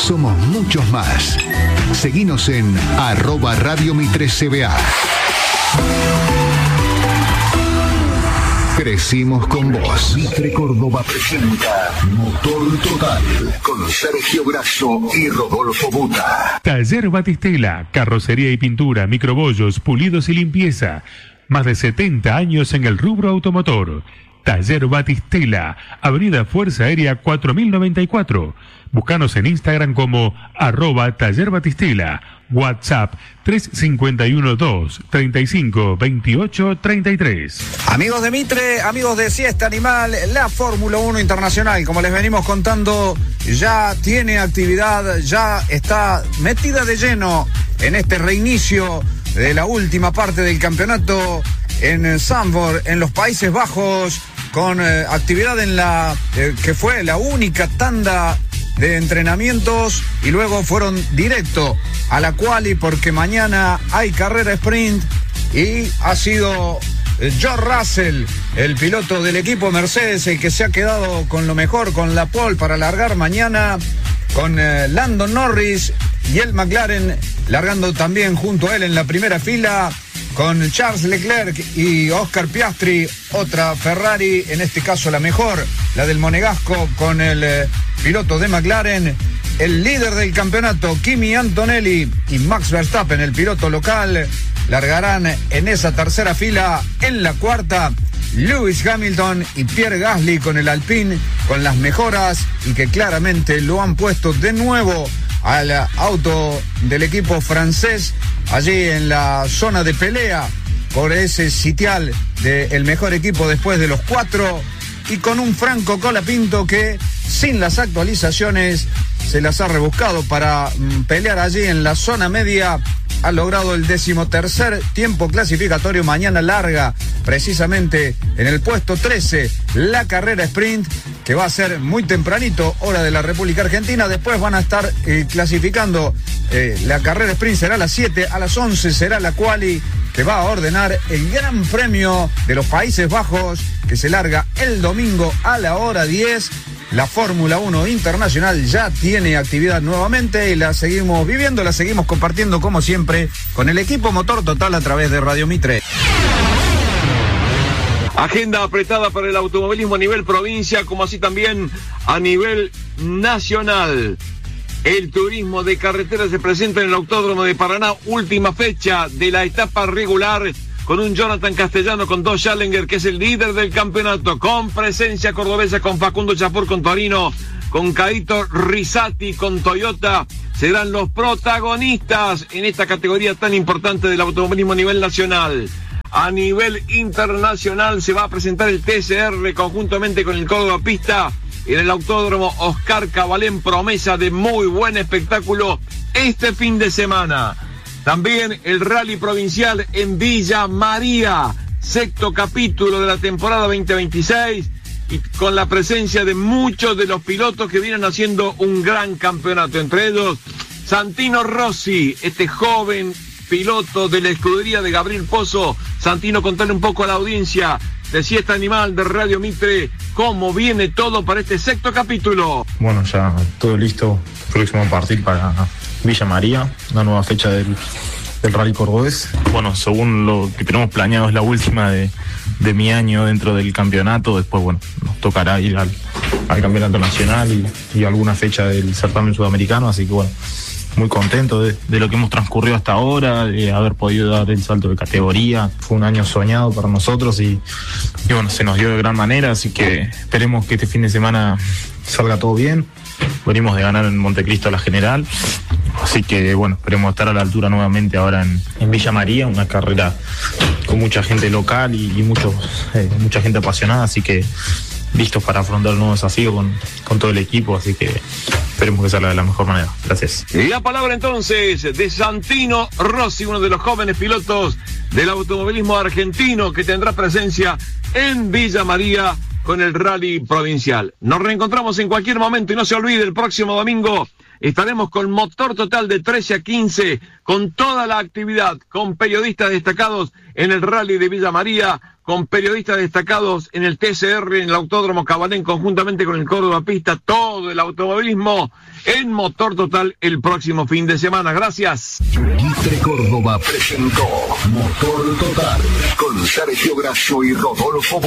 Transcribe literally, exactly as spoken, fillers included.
somos muchos más. Seguinos en arroba Radio Mitre C B A. Crecimos con vos. Mitre Córdoba presenta Motor Total con Sergio Grasso y Rodolfo Buta. Taller Batistela, carrocería y pintura, microbollos, pulidos y limpieza. Más de setenta años en el rubro automotor. Taller Batistela, Avenida Fuerza Aérea cuatro mil noventa y cuatro. Búscanos en Instagram como arroba Taller Batistela. WhatsApp tres cinco uno dos, treinta y cinco, veintiocho, treinta y tres. Amigos de Mitre, amigos de Siesta Animal, la Fórmula uno Internacional, como les venimos contando, ya tiene actividad, ya está metida de lleno en este reinicio de la última parte del campeonato en Zandvoort, en los Países Bajos, con eh, actividad en la eh, que fue la única tanda de entrenamientos y luego fueron directo a la quali porque mañana hay carrera sprint y ha sido eh, George Russell, el piloto del equipo Mercedes, el que se ha quedado con lo mejor, con la pole para largar mañana, con eh, Lando Norris y el McLaren largando también junto a él en la primera fila, con Charles Leclerc y Oscar Piastri, otra Ferrari, en este caso la mejor, la del Monegasco, con el eh, piloto de McLaren, el líder del campeonato, Kimi Antonelli, y Max Verstappen, el piloto local, largarán en esa tercera fila. En la cuarta, Lewis Hamilton y Pierre Gasly con el Alpine, con las mejoras y que claramente lo han puesto de nuevo al auto del equipo francés, allí en la zona de pelea por ese sitial del mejor equipo después de los cuatro, y con un Franco Colapinto que sin las actualizaciones se las ha rebuscado para mm, pelear allí en la zona media. Ha logrado el decimotercer tiempo clasificatorio. Mañana larga precisamente en el puesto trece la carrera sprint, que va a ser muy tempranito, hora de la República Argentina. Después van a estar eh, clasificando eh, la carrera sprint, será a las siete, a las once será la quali, que va a ordenar el Gran Premio de los Países Bajos, que se larga el domingo a la hora diez. La Fórmula uno Internacional ya tiene actividad nuevamente y la seguimos viviendo, la seguimos compartiendo como siempre con el equipo Motor Total a través de Radio Mitre. Agenda apretada para el automovilismo a nivel provincia, como así también a nivel nacional. El turismo de carretera se presenta en el Autódromo de Paraná, última fecha de la etapa regular, con un Jonathan Castellano con dos Challenger, que es el líder del campeonato, con presencia cordobesa, con Facundo Chapur, con Torino, con Caito Rizzati, con Toyota. Serán los protagonistas en esta categoría tan importante del automovilismo a nivel nacional. A nivel internacional se va a presentar el T C R conjuntamente con el Córdoba Pista en el Autódromo Oscar Cabalén, promesa de muy buen espectáculo este fin de semana. También el Rally Provincial en Villa María, sexto capítulo de la temporada veinte veintiséis, y con la presencia de muchos de los pilotos que vienen haciendo un gran campeonato, entre ellos Santino Rossi, este joven piloto de la escudería de Gabriel Pozo. Santino, contale un poco a la audiencia de Siesta Animal, de Radio Mitre, cómo viene todo para este sexto capítulo. Bueno, ya todo listo, próximo a partir para Villa María, una nueva fecha del, del Rally Cordobés. Bueno, según lo que tenemos planeado, es la última de, de mi año dentro del campeonato. Después, bueno, nos tocará ir al, al campeonato nacional y, y alguna fecha del certamen sudamericano, así que bueno, muy contento de, de lo que hemos transcurrido hasta ahora, de haber podido dar el salto de categoría. Fue un año soñado para nosotros y, y bueno, se nos dio de gran manera, así que esperemos que este fin de semana salga todo bien. Venimos de ganar en Montecristo la general, así que bueno, esperemos estar a la altura nuevamente ahora en, en Villa María, una carrera con mucha gente local y, y muchos, eh, mucha gente apasionada, así que listos para afrontar el nuevo desafío con, con todo el equipo, así que esperemos que salga de la mejor manera. Gracias. La palabra entonces de Santino Rossi, uno de los jóvenes pilotos del automovilismo argentino, que tendrá presencia en Villa María con el Rally Provincial. Nos reencontramos en cualquier momento y no se olvide, el próximo domingo estaremos con Motor Total de trece a quince, con toda la actividad, con periodistas destacados en el Rally de Villa María, con periodistas destacados en el T C R, en el Autódromo Cabanén, conjuntamente con el Córdoba Pista, todo el automovilismo en Motor Total el próximo fin de semana. Gracias. Mitre Córdoba presentó Motor Total con Sergio Grasso y Rodolfo